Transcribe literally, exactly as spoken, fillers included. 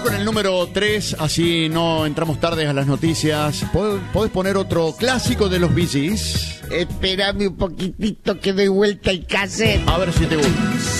Con el número tres, así no entramos tarde a las noticias. ¿Podés poner otro clásico de los Bee Gees? Espérame un poquitito que doy vuelta el cassette. A ver si te gusta.